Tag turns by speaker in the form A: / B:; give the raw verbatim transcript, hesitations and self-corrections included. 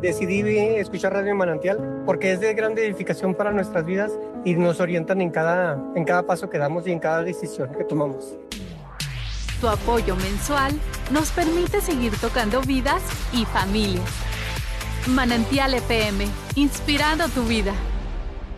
A: decidí escuchar Radio Manantial porque es de gran edificación para nuestras vidas y nos orientan en cada, en cada paso que damos y en cada decisión que tomamos.
B: Tu apoyo mensual nos permite seguir tocando vidas y familias. Manantial F M, inspirando tu vida.